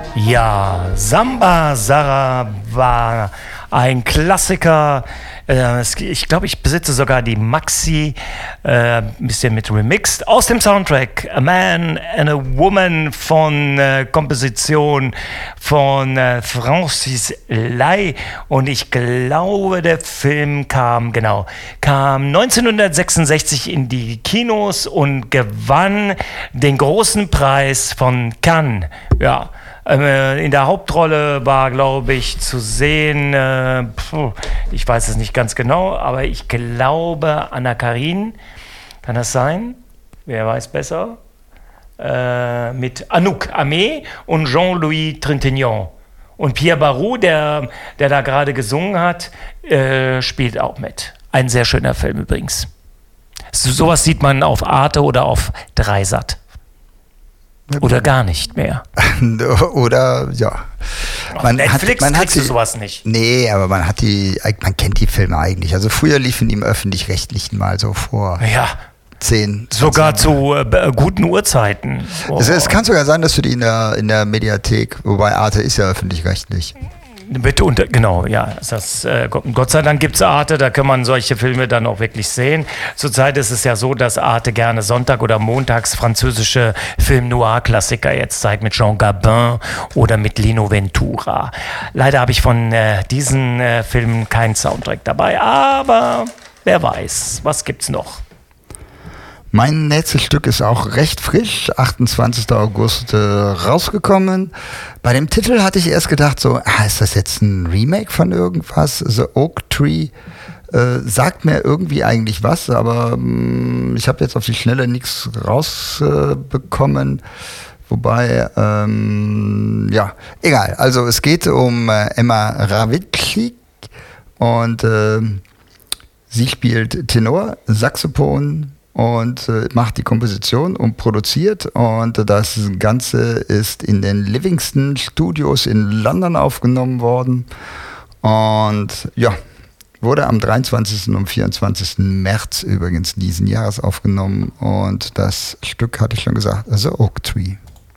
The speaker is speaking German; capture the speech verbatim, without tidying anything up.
Ja, Samba Sarah war ein Klassiker. Ich glaube, ich besitze sogar die Maxi, äh, ein bisschen mit remixed, aus dem Soundtrack A Man and a Woman von äh, Komposition von äh, Francis Lai. Und ich glaube, der Film kam, genau, kam neunzehnhundertsechsundsechzig in die Kinos und gewann den großen Preis von Cannes. Ja. In der Hauptrolle war, glaube ich, zu sehen, äh, pf, ich weiß es nicht ganz genau, aber ich glaube Anna Karin, kann das sein? Wer weiß besser? Äh, mit Anouk Aimée und Jean-Louis Trintignant. Und Pierre Barou, der, der da gerade gesungen hat, äh, spielt auch mit. Ein sehr schöner Film übrigens. So, sowas sieht man auf Arte oder auf Dreisat. Oder gar nicht mehr. Oder, ja. Auf man Netflix hat, man kriegst hat die, du sowas nicht. Nee, aber man hat die, man kennt die Filme eigentlich. Also früher liefen die im Öffentlich-Rechtlichen mal so vor. Ja. Zehn, sogar zu äh, guten Uhrzeiten. Oh. Es, es kann sogar sein, dass du die in der, in der Mediathek, wobei Arte ist ja öffentlich-rechtlich. Bitte unter, genau, ja. Das, äh, Gott sei Dank gibt es Arte, da kann man solche Filme dann auch wirklich sehen. Zurzeit ist es ja so, dass Arte gerne Sonntag oder montags französische Film-Noir-Klassiker jetzt zeigt mit Jean Gabin oder mit Lino Ventura. Leider habe ich von äh, diesen äh, Filmen keinen Soundtrack dabei, aber wer weiß, was gibt's noch? Mein nächstes Stück ist auch recht frisch, achtundzwanzigsten August äh, rausgekommen. Bei dem Titel hatte ich erst gedacht, so, ah, ist das jetzt ein Remake von irgendwas? The Oak Tree äh, sagt mir irgendwie eigentlich was, aber mh, ich habe jetzt auf die Schnelle nichts rausbekommen. Äh, Wobei, ähm, ja, egal. Also es geht um äh, Emma Ravitchik und äh, sie spielt Tenor, Saxophon, und äh, macht die Komposition und produziert, und das Ganze ist in den Livingston Studios in London aufgenommen worden und ja, wurde am dreiundzwanzigsten und vierundzwanzigsten März übrigens diesen Jahres aufgenommen, und das Stück hatte ich schon gesagt, also Oak Tree.